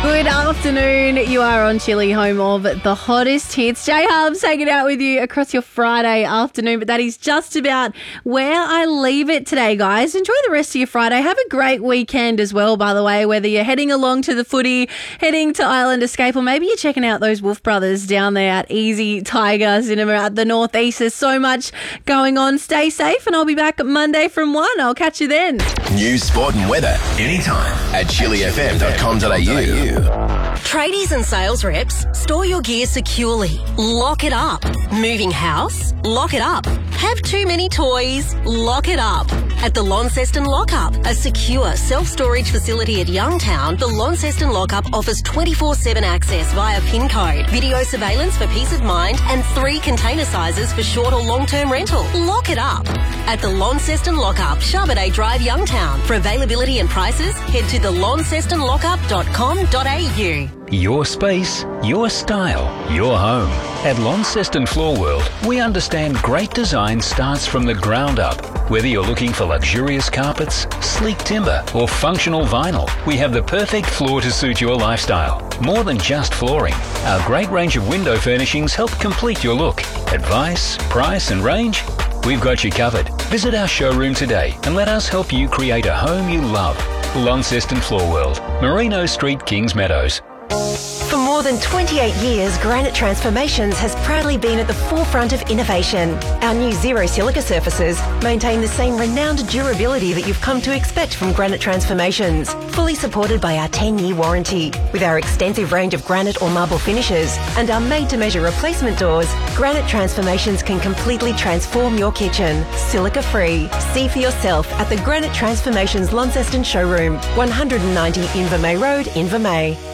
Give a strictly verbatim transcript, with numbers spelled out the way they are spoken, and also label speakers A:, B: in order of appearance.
A: Good afternoon. You are on Chili, home of the hottest hits. J Hubs hanging out with you across your Friday afternoon, but that is just about where I leave it today, guys. Enjoy the rest of your Friday. Have a great weekend as well, by the way, whether you're heading along to the footy, heading to Island Escape, or maybe you're checking out those Wolf Brothers down there at Easy Tiger Cinema at the Northeast. There's so much going on. Stay safe, and I'll be back Monday from one. I'll catch you then.
B: News, sport and weather anytime at chili f m dot com dot a u.
C: Tradies and sales reps, store your gear securely. Lock it up. Moving house? Lock it up. Have too many toys? Lock it up. At the Launceston Lockup, a secure self-storage facility at Youngtown, the Launceston Lockup offers twenty-four seven access via PIN code, video surveillance for peace of mind, and three container sizes for short or long-term rental. Lock it up. At the Launceston Lockup, Sharboday Drive, Youngtown. For availability and prices, head to the launceston lockup dot com dot a u.
D: Your space, your style, your home. At Launceston Floor World, we understand great design starts from the ground up. Whether you're looking for luxurious carpets, sleek timber, or functional vinyl, we have the perfect floor to suit your lifestyle. More than just flooring, our great range of window furnishings help complete your look. Advice, price and range? We've got you covered. Visit our showroom today and let us help you create a home you love. Launceston Floor World, Merino Street, Kings Meadows.
E: For more than twenty-eight years, Granite Transformations has proudly been at the forefront of innovation. Our new Zero Silica surfaces maintain the same renowned durability that you've come to expect from Granite Transformations, fully supported by our ten-year warranty. With our extensive range of granite or marble finishes and our made-to-measure replacement doors, Granite Transformations can completely transform your kitchen, silica-free. See for yourself at the Granite Transformations Launceston showroom, one ninety Invermay Road, Invermay.